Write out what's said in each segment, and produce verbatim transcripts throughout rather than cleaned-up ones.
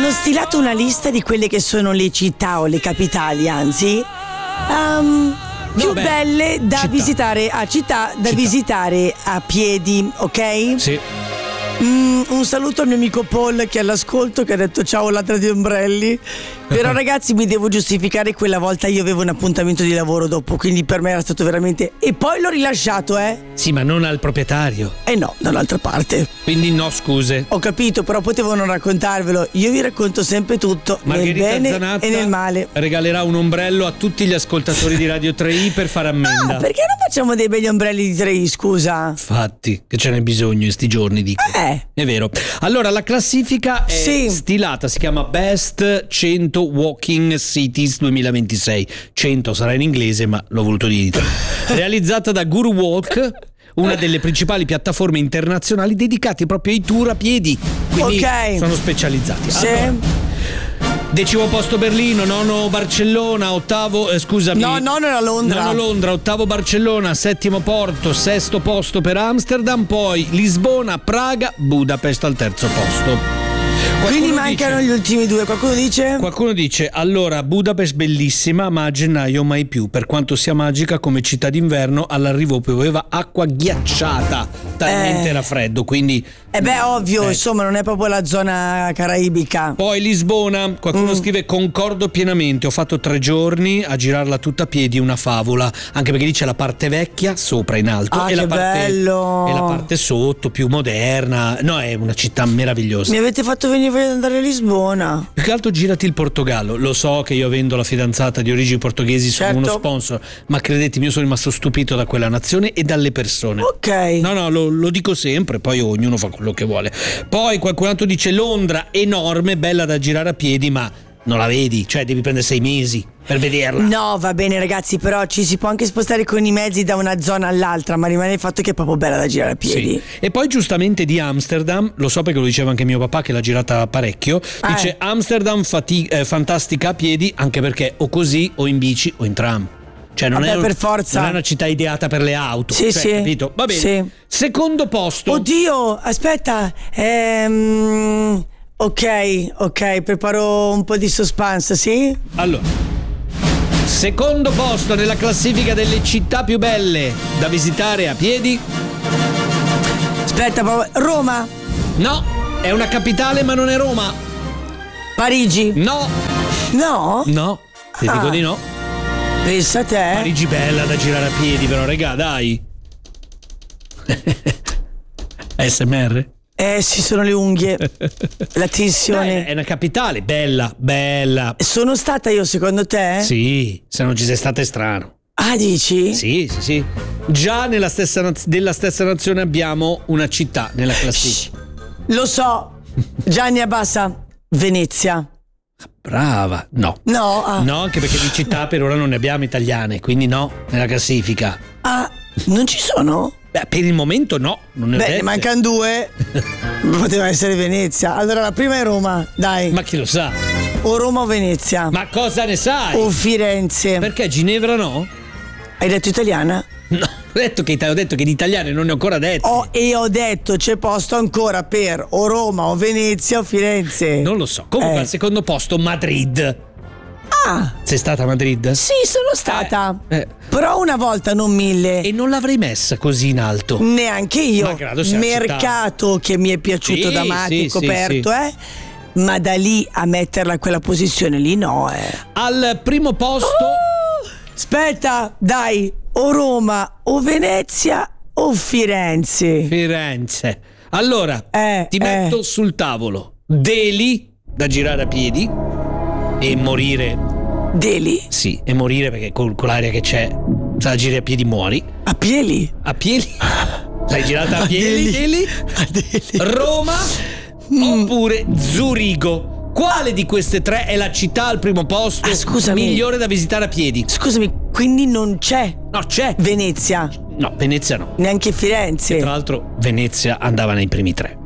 hanno stilato una lista di quelle che sono le città o le capitali, anzi, um, più beh, belle da città. visitare a città, da Città. visitare a piedi, ok? Sì. Mm, un saluto al mio amico Paul che è all'ascolto, che ha detto ciao ladra di ombrelli. Però ragazzi, mi devo giustificare, quella volta io avevo un appuntamento di lavoro dopo, quindi per me era stato veramente... E poi l'ho rilasciato, eh? Sì, ma non al proprietario. Eh no, dall'altra parte. Quindi no, scuse. Ho capito, però potevo non raccontarvelo. Io vi racconto sempre tutto, Margherita nel bene Zanatta e nel male. regalerà un ombrello a tutti gli ascoltatori di Radio tre i per fare ammenda. Ah, perché non facciamo dei begli ombrelli di tre i, scusa? Infatti, che ce n'è bisogno in sti giorni, dico. Eh. È vero. Allora, la classifica è Sì. stilata, si chiama Best cento Walking Cities duemilaventisei. cento sarà in inglese, ma l'ho voluto dire in italiano. Realizzata da Guru Walk, una delle principali piattaforme internazionali dedicate proprio ai tour a piedi. Quindi Ok. sono specializzati. Sì. Allora, decimo posto Berlino, nono Barcellona, ottavo, eh, scusami. No, nono era Londra. Nono Londra, ottavo Barcellona, settimo Porto, sesto posto per Amsterdam, poi Lisbona, Praga, Budapest al terzo posto. Qualcuno Quindi mancano dice, gli ultimi due. Qualcuno dice? Qualcuno dice, allora Budapest bellissima, ma a gennaio mai più. Per quanto sia magica come città d'inverno, all'arrivo pioveva acqua ghiacciata, talmente Eh. era freddo, quindi... Eh beh, ovvio, Eh. insomma, non è proprio la zona caraibica. Poi Lisbona, qualcuno Mm. scrive concordo pienamente, ho fatto tre giorni a girarla tutta a piedi, una favola, anche perché lì c'è la parte vecchia sopra in alto Ah, e, la che parte, bello. e la parte sotto più moderna. No, è una città meravigliosa. Mi avete fatto venire voglia di andare a Lisbona. Più che altro girati il Portogallo. Lo so che io, avendo la fidanzata di origini portoghesi, sono Certo. uno sponsor, ma credetemi, io sono rimasto stupito da quella nazione e dalle persone. Ok. No, no, lo, lo dico sempre, poi ognuno fa quello che vuole. Poi qualcun altro dice Londra, enorme, bella da girare a piedi, ma non la vedi, cioè devi prendere sei mesi per vederla. No, va bene ragazzi, però ci si può anche spostare con i mezzi da una zona all'altra, ma rimane il fatto che è proprio bella da girare a piedi. Sì. E poi giustamente di Amsterdam, lo so perché lo diceva anche mio papà che l'ha girata parecchio, Ah, dice eh. Amsterdam fati- eh, fantastica a piedi, anche perché o così o in bici o in tram. Cioè non, Vabbè, è un- per forza. non è una città ideata per le auto. Sì, cioè, sì. capito? Va bene. Sì. Secondo posto. Oddio, aspetta. Ehm, ok, ok, preparo un po' di suspense, sì? Allora, secondo posto nella classifica delle città più belle da visitare a piedi. Aspetta, proprio- Roma, No, è una capitale ma non è Roma. Parigi. No, No? no, ti Ah. dico di no. Pensa a te. Parigi bella da girare a piedi, però, regà, dai. S M R? Eh sì, sono le unghie. La tensione. Beh, è una capitale, bella, bella. Sono stata io, secondo te? Sì, se non ci sei stata è strano. Ah, dici? Sì, sì, sì. Già nella stessa, naz- della stessa nazione abbiamo una città nella classifica. Lo so. Gianni abbassa. Venezia. Brava. No. No? Ah. No, anche perché di città per ora non ne abbiamo italiane, quindi no, nella classifica. Ah, non ci sono? Beh, per il momento no, non ne ho Beh, dette. ne mancano due. Poteva essere Venezia. Allora, la prima è Roma, dai. Ma chi lo sa? O Roma o Venezia. Ma cosa ne sai? O Firenze. Perché Ginevra no? Hai detto italiana? No, ho detto che, ho detto che di italiane non ne ho ancora dette. Oh, e ho detto c'è posto ancora per o Roma o Venezia o Firenze. Non lo so. Comunque Eh. al secondo posto Madrid. Ah, Sei stata a Madrid? sì, sono stata. Eh, eh. Però una volta, non mille. E non l'avrei messa così in alto. Neanche io. Malgrado sia una Mercato che mi è piaciuto Sì, da matti, sì, sì, coperto, eh. Ma da lì a metterla a quella posizione lì, no, eh. Al primo posto. Aspetta, dai, o Roma o Venezia o Firenze. Firenze. Allora, Eh, ti eh. metto sul tavolo Delhi da girare a piedi e morire. Delhi. Sì, e morire perché con, con l'aria che c'è, se la giri a piedi muori. A piedi. A piedi? L'hai girata a piedi? Delhi. Delhi? A Delhi. Roma Mm. oppure Zurigo? Quale di queste tre è la città al primo posto Ah, scusami. migliore da visitare a piedi? Scusami, quindi non c'è No, c'è. Venezia, No, Venezia no. neanche Firenze. Tra l'altro Venezia andava nei primi tre.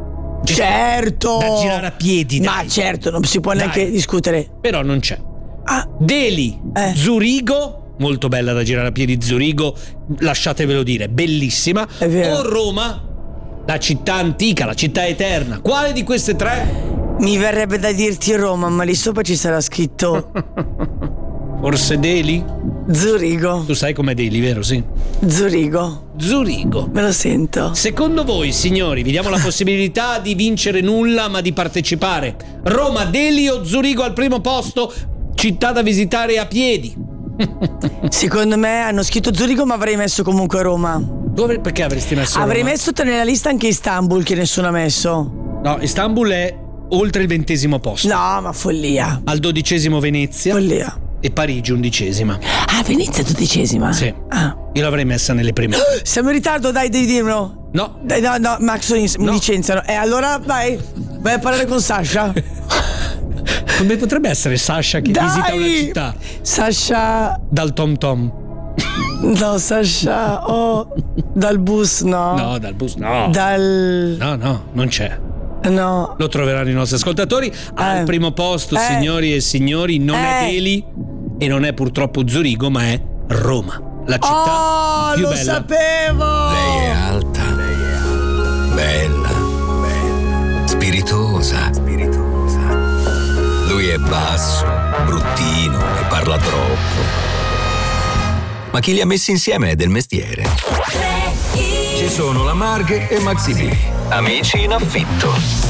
Certo. Da girare a piedi, Ma dai. certo, non si può neanche Dai. discutere. Però non c'è. Ah, Delhi, Eh. Zurigo, molto bella da girare a piedi Zurigo, lasciatevelo dire, bellissima. È vero. O Roma, la città antica, la città eterna. Quale di queste tre? Mi verrebbe da dirti Roma, ma lì sopra ci sarà scritto Forse Delhi? Zurigo. Tu sai com'è Delhi, vero? Sì. Zurigo. Zurigo. Me lo sento. Secondo voi, signori, vi diamo la possibilità di vincere nulla, ma di partecipare. Roma, Delhi o Zurigo al primo posto? Città da visitare a piedi. Secondo me hanno scritto Zurigo, ma avrei messo comunque Roma. Dove, perché avresti messo Avrei Roma? messo nella lista anche Istanbul, che nessuno ha messo. No, Istanbul è oltre il ventesimo posto. No, ma follia. Al dodicesimo Venezia. Follia. E Parigi undicesima. Ah, Venezia dodicesima? Sì. Ah. Io l'avrei messa nelle prime. Siamo in ritardo, dai, devi dirmelo. No. Dai, no, no, Max mi No. licenziano. E allora, vai, vai a parlare con Sasha. Come potrebbe essere Sasha che Dai! visita una città? Sasha. Dal Tom Tom. No, Sasha. Oh, dal bus, no. No, dal bus no. Dal. No, no, non c'è. No. Lo troveranno i nostri ascoltatori. Al Eh. primo posto, Eh. signori e signori, non è Eh. Delhi e non è purtroppo Zurigo, ma è Roma, la città Oh, più lo bella. sapevo. Lei è alta, lei è alta, bella, bella, spiritosa, spiritosa. Lui è basso, bruttino e parla troppo. Ma chi li ha messi insieme è del mestiere. Ci sono la Marghe e Maxi B, amici in affitto.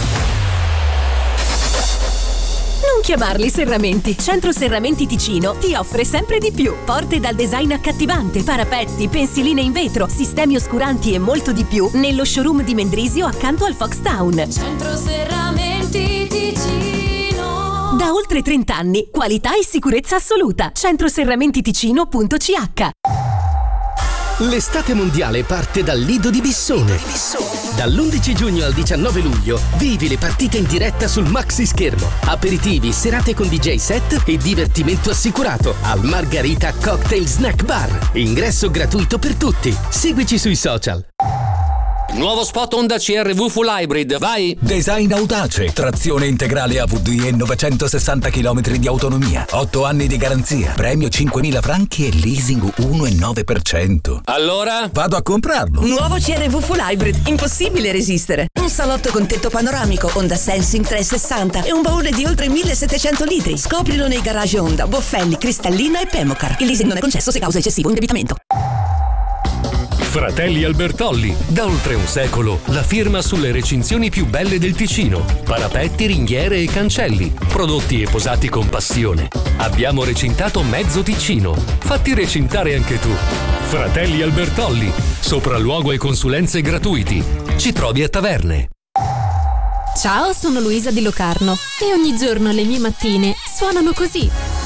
Non chiamarli serramenti. Centro Serramenti Ticino ti offre sempre di più. Porte dal design accattivante, parapetti, pensiline in vetro, sistemi oscuranti e molto di più nello showroom di Mendrisio accanto al Fox Town. Centro Serramenti Ticino. Da oltre trenta anni, qualità e sicurezza assoluta. centroserramentiticino punto c h. L'estate mondiale parte dal Lido di Bissone. Dall'undici giugno al diciannove luglio vivi le partite in diretta sul maxi schermo. Aperitivi, serate con D J set e divertimento assicurato al Margarita Cocktail Snack Bar. Ingresso gratuito per tutti. Seguici sui social. Nuovo spot Honda C R V Full Hybrid, vai! Design audace, trazione integrale A V D e novecentosessanta chilometri di autonomia, otto anni di garanzia, premio cinquemila franchi e leasing uno virgola nove per cento. Allora? Vado a comprarlo. Nuovo C R V Full Hybrid, impossibile resistere. Un salotto con tetto panoramico, Honda Sensing trecentosessanta e un baule di oltre millesettecento litri. Scoprilo nei garage Honda, Boffelli, Cristallina e Pemocar. Il leasing non è concesso se causa eccessivo indebitamento. Fratelli Albertolli, da oltre un secolo la firma sulle recinzioni più belle del Ticino. Parapetti, ringhiere e cancelli, prodotti e posati con passione. Abbiamo recintato mezzo Ticino. Fatti recintare anche tu. Fratelli Albertolli, sopralluogo e consulenze gratuiti. Ci trovi a Taverne. Ciao, sono Luisa di Locarno e ogni giorno le mie mattine suonano così.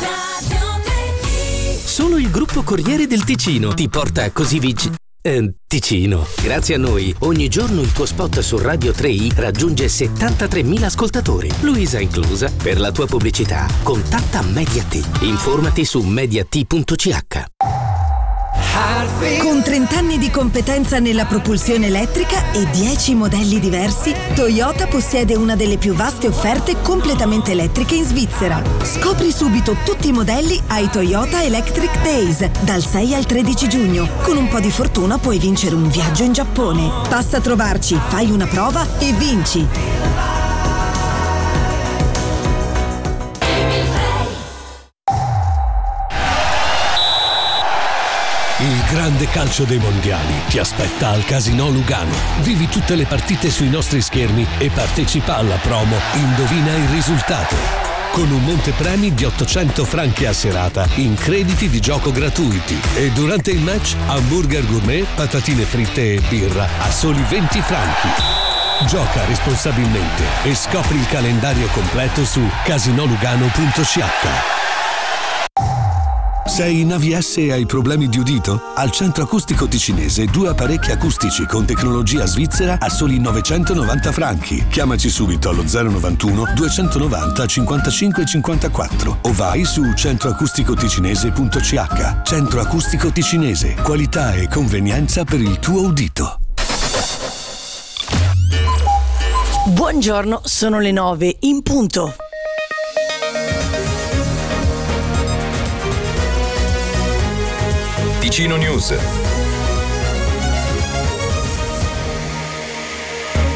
Solo il gruppo Corriere del Ticino ti porta così vicino. Eh, Ticino. Grazie a noi, ogni giorno il tuo spot su Radio tre i raggiunge settantatremila ascoltatori. Luisa inclusa. Per la tua pubblicità, contatta Mediat. Informati su mediat punto c h. Con trenta anni di competenza nella propulsione elettrica e dieci modelli diversi, Toyota possiede una delle più vaste offerte completamente elettriche in Svizzera. Scopri subito tutti i modelli ai Toyota Electric Days dal sei al tredici giugno. Con un po' di fortuna puoi vincere un viaggio in Giappone. Passa a trovarci, fai una prova e vinci. Il grande calcio dei mondiali ti aspetta al Casinò Lugano. Vivi tutte le partite sui nostri schermi e partecipa alla promo Indovina il risultato. Con un montepremi di ottocento franchi a serata in crediti di gioco gratuiti. E durante il match hamburger gourmet, patatine fritte e birra a soli venti franchi. Gioca responsabilmente e scopri il calendario completo su casinolugano punto c h. Sei in A V S e hai problemi di udito? Al Centro Acustico Ticinese due apparecchi acustici con tecnologia svizzera a soli novecentonovanta franchi. Chiamaci subito allo zero novantuno duecentonovanta cinquantacinque cinquantaquattro o vai su centroacusticoticinese punto c h. Centro Acustico Ticinese, qualità e convenienza per il tuo udito. Buongiorno, sono le nove in punto. Ticino News.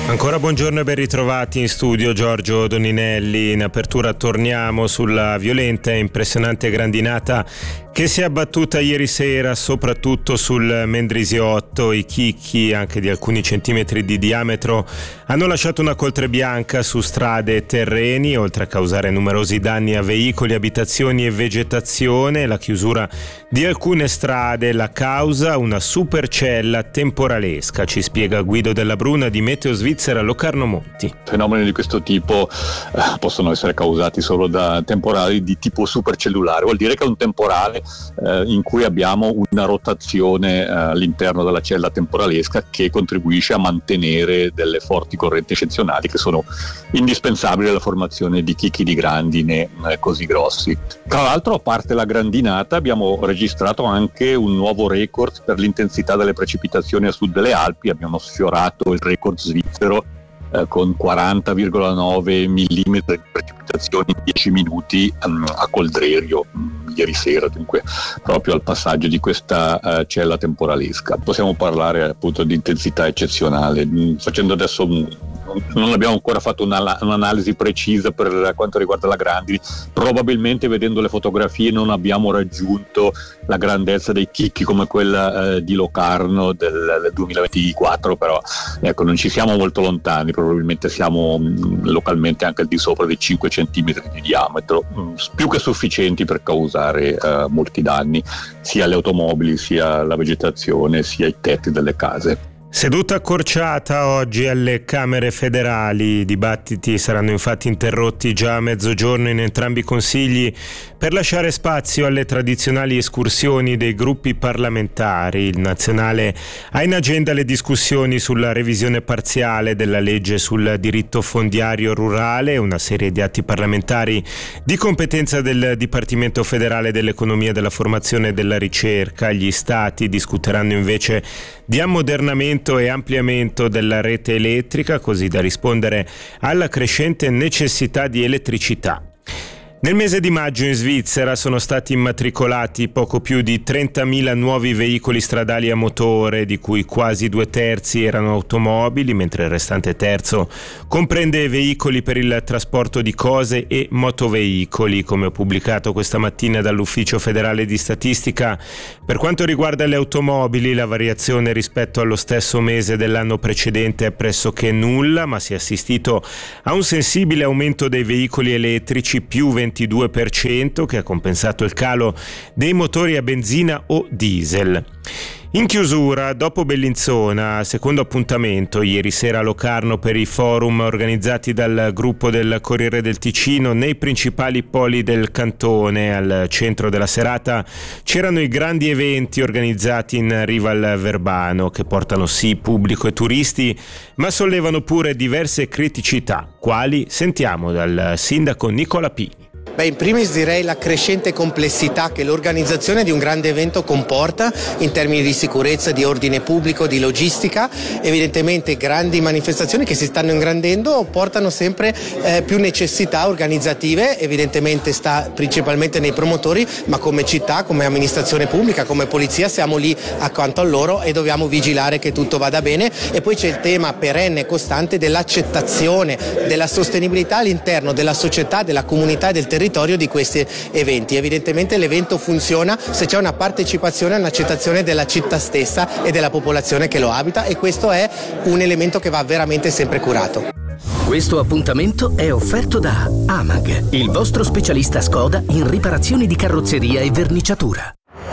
Ancora buongiorno e ben ritrovati in studio Giorgio Doninelli. In apertura torniamo sulla violenta e impressionante grandinata che si è abbattuta ieri sera soprattutto sul Mendrisiotto. I chicchi, anche di alcuni centimetri di diametro, hanno lasciato una coltre bianca su strade e terreni, oltre a causare numerosi danni a veicoli, abitazioni e vegetazione. La chiusura di alcune strade, la causa una supercella temporalesca, ci spiega Guido Della Bruna di Meteo Svizzera Locarno Monti. Fenomeni di questo tipo eh, possono essere causati solo da temporali di tipo supercellulare, vuol dire che è un temporale eh, in cui abbiamo una rotazione eh, all'interno della cella temporalesca che contribuisce a mantenere delle forti correnti eccezionali che sono indispensabili alla formazione di chicchi di grandine eh, così grossi. Tra l'altro, a parte la grandinata, abbiamo registrato anche un nuovo record per l'intensità delle precipitazioni a sud delle Alpi. Abbiamo sfiorato il record svizzero eh, con quaranta virgola nove millimetri di precipitazioni in dieci minuti um, a Coldrerio um, ieri sera, dunque proprio al passaggio di questa uh, cella temporalesca. Possiamo parlare appunto di intensità eccezionale, mm, facendo adesso un non abbiamo ancora fatto una, un'analisi precisa per quanto riguarda la grandine. Probabilmente, vedendo le fotografie, non abbiamo raggiunto la grandezza dei chicchi come quella eh, di Locarno del, del duemilaventiquattro, però ecco, non ci siamo molto lontani, probabilmente siamo mh, localmente anche al di sopra dei cinque centimetri di diametro, mh, più che sufficienti per causare eh, molti danni sia alle automobili, sia alla vegetazione, sia ai tetti delle case. Seduta accorciata oggi alle Camere federali. I dibattiti saranno infatti interrotti già a mezzogiorno in entrambi i consigli per lasciare spazio alle tradizionali escursioni dei gruppi parlamentari. Il Nazionale ha in agenda le discussioni sulla revisione parziale della legge sul diritto fondiario rurale, una serie di atti parlamentari di competenza del Dipartimento federale dell'economia, della formazione e della ricerca. Gli stati discuteranno invece di ammodernamento e ampliamento della rete elettrica, così da rispondere alla crescente necessità di elettricità. Nel mese di maggio in Svizzera sono stati immatricolati poco più di trentamila nuovi veicoli stradali a motore, di cui quasi due terzi erano automobili, mentre il restante terzo comprende veicoli per il trasporto di cose e motoveicoli. Come ho pubblicato questa mattina dall'Ufficio federale di statistica, per quanto riguarda le automobili, la variazione rispetto allo stesso mese dell'anno precedente è pressoché nulla, ma si è assistito a un sensibile aumento dei veicoli elettrici, più ventidue per cento, che ha compensato il calo dei motori a benzina o diesel. In chiusura, dopo Bellinzona, secondo appuntamento ieri sera a Locarno per i forum organizzati dal gruppo del Corriere del Ticino nei principali poli del cantone. Al centro della serata c'erano i grandi eventi organizzati in riva al Verbano, che portano sì pubblico e turisti, ma sollevano pure diverse criticità. Quali? Sentiamo dal sindaco Nicola Pini. Beh, in primis direi la crescente complessità che l'organizzazione di un grande evento comporta in termini di sicurezza, di ordine pubblico, di logistica. Evidentemente grandi manifestazioni che si stanno ingrandendo portano sempre eh, più necessità organizzative, evidentemente sta principalmente nei promotori, ma come città, come amministrazione pubblica, come polizia siamo lì accanto a loro e dobbiamo vigilare che tutto vada bene. E poi c'è il tema perenne e costante dell'accettazione, della sostenibilità all'interno della società, della comunità e del territorio di questi eventi. Evidentemente l'evento funziona se c'è una partecipazione e un'accettazione della città stessa e della popolazione che lo abita, e questo è un elemento che va veramente sempre curato. Questo appuntamento è offerto da Amag, il vostro specialista Skoda in riparazioni di carrozzeria e verniciatura.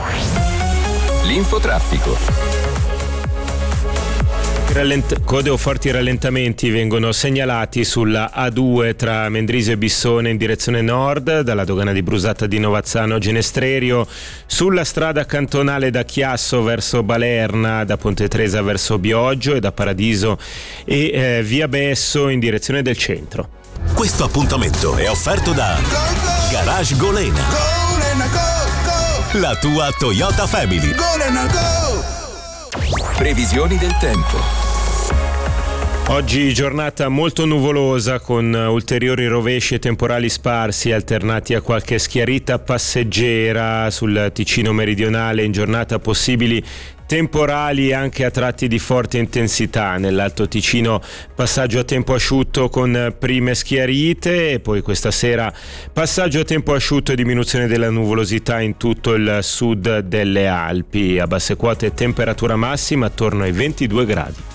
L'infotraffico. Rallent- code o forti rallentamenti vengono segnalati sulla A due tra Mendrisio e Bissone in direzione nord, dalla dogana di Brusata di Novazzano a Genestrerio, sulla strada cantonale da Chiasso verso Balerna, da Ponte Tresa verso Bioggio e da Paradiso e eh, via Besso in direzione del centro. Questo appuntamento è offerto da Garage Golena, la tua Toyota Family. Previsioni del tempo. Oggi giornata molto nuvolosa con ulteriori rovesci e temporali sparsi alternati a qualche schiarita passeggera sul Ticino meridionale. In giornata possibili temporali anche a tratti di forte intensità. Nell'Alto Ticino passaggio a tempo asciutto con prime schiarite, e poi questa sera passaggio a tempo asciutto e diminuzione della nuvolosità in tutto il sud delle Alpi. A basse quote temperatura massima attorno ai ventidue gradi.